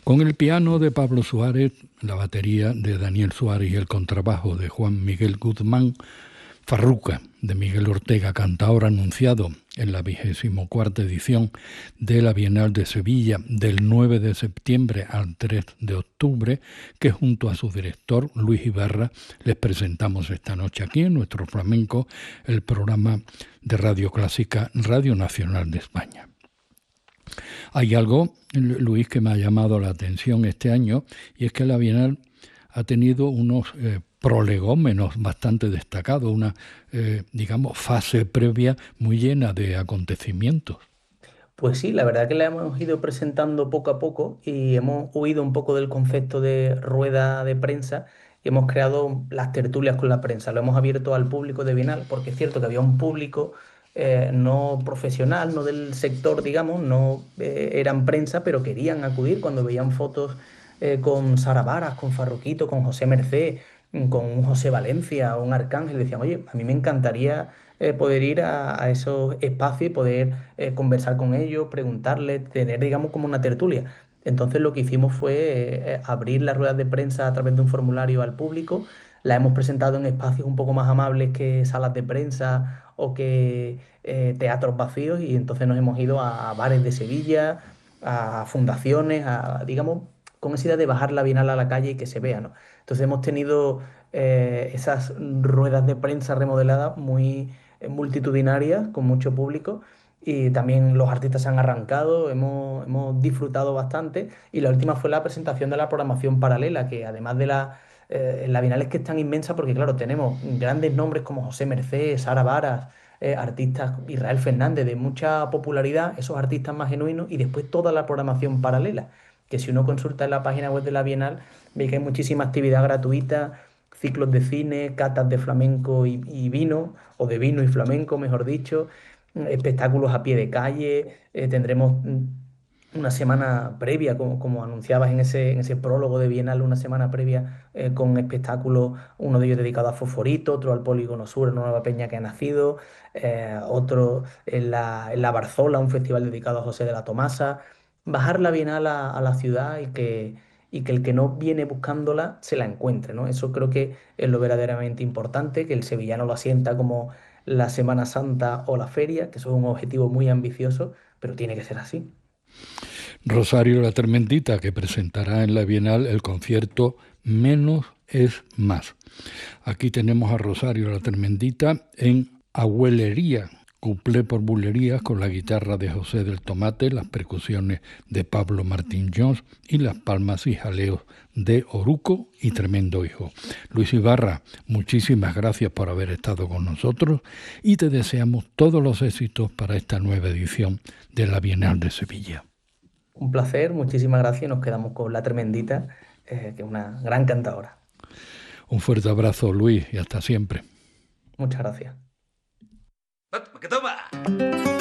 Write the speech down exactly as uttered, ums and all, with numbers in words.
Con el piano de Pablo Suárez, la batería de Daniel Suárez y el contrabajo de Juan Miguel Guzmán, Farruca de Miguel Ortega, cantaor anunciado en la vigésimo cuarta edición de la Bienal de Sevilla del nueve de septiembre al tres de octubre, que junto a su director Luis Ibarra les presentamos esta noche aquí en Nuestro Flamenco, el programa de Radio Clásica Radio Nacional de España. Hay algo, Luis, que me ha llamado la atención este año, y es que la Bienal ha tenido unos eh, prolegómenos bastante destacados, una, eh, digamos, fase previa muy llena de acontecimientos. Pues sí, la verdad que la hemos ido presentando poco a poco y hemos huido un poco del concepto de rueda de prensa y hemos creado las tertulias con la prensa. Lo hemos abierto al público de Bienal, porque es cierto que había un público eh, no profesional, no del sector, digamos, no eh, eran prensa, pero querían acudir cuando veían fotos eh, con Sara Varas, con Farruquito, con José Mercé, mm, con un José Valencia, un Arcángel. Decían, oye, a mí me encantaría eh, poder ir a, a esos espacios y poder eh, conversar con ellos, preguntarles, tener, digamos, como una tertulia. Entonces lo que hicimos fue eh, eh, abrir las ruedas de prensa a través de un formulario al público. La hemos presentado en espacios un poco más amables que salas de prensa o que eh, teatros vacíos, y entonces nos hemos ido a, a bares de Sevilla, a fundaciones, a, digamos, con esa idea de bajar la Bienal a la calle y que se vea, ¿no? Entonces hemos tenido eh, esas ruedas de prensa remodeladas muy eh, multitudinarias, con mucho público, y también los artistas se han arrancado, hemos, hemos disfrutado bastante, y la última fue la presentación de la programación paralela, que además de la... Eh, la Bienal es que es tan inmensa porque, claro, tenemos grandes nombres como José Mercé, Sara Varas, eh, artistas, Israel Fernández, de mucha popularidad, esos artistas más genuinos, y después toda la programación paralela, que si uno consulta en la página web de la Bienal, ve que hay muchísima actividad gratuita, ciclos de cine, catas de flamenco y, y vino, o de vino y flamenco, mejor dicho, mm, espectáculos a pie de calle, eh, tendremos mm, una semana previa, como, como anunciabas en ese, en ese prólogo de Bienal, una semana previa eh, con espectáculos, uno de ellos dedicado a Fosforito, otro al Polígono Sur, una nueva peña que ha nacido, eh, otro en la, en la Barzola, un festival dedicado a José de la Tomasa. Bajar la Bienal a, a la ciudad y que, y que el que no viene buscándola se la encuentre, ¿no? Eso creo que es lo verdaderamente importante, que el sevillano lo asienta como la Semana Santa o la feria, que eso es un objetivo muy ambicioso, pero tiene que ser así. Rosario La Tremendita, que presentará en la Bienal el concierto Menos es Más. Aquí tenemos a Rosario La Tremendita en Abuelería, cuplé por bulerías, con la guitarra de José del Tomate, las percusiones de Pablo Martín Jones y las palmas y jaleos de Oruco y Tremendo Hijo. Luis Ibarra, muchísimas gracias por haber estado con nosotros y te deseamos todos los éxitos para esta nueva edición de la Bienal de Sevilla. Un placer, muchísimas gracias, y nos quedamos con La Tremendita, eh, que es una gran cantadora. Un fuerte abrazo, Luis, y hasta siempre. Muchas gracias. ¡Que toma!